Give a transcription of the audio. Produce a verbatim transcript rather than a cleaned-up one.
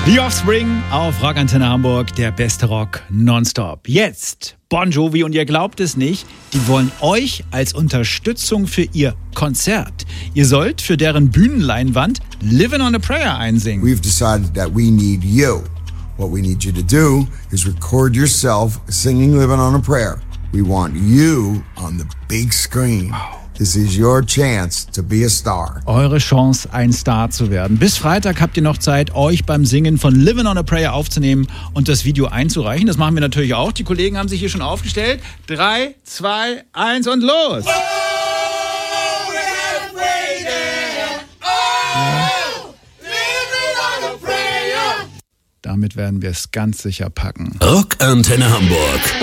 The Offspring auf Rockantenne Hamburg, der beste Rock nonstop. Jetzt Bon Jovi und ihr glaubt es nicht, die wollen euch als Unterstützung für ihr Konzert. Ihr sollt für deren Bühnenleinwand Livin' on a Prayer einsingen. We've decided that we need you. What we need you to do is record yourself singing Livin' on a Prayer. We want you on the big screen. Wow. This is your chance to be a star. Eure Chance, ein Star zu werden. Bis Freitag habt ihr noch Zeit, euch beim Singen von Livin' on a Prayer aufzunehmen und das Video einzureichen. Das machen wir natürlich auch. Die Kollegen haben sich hier schon aufgestellt. Drei, zwei, eins und los! Oh, oh, living on a prayer. Damit werden wir es ganz sicher packen. Rockantenne Hamburg.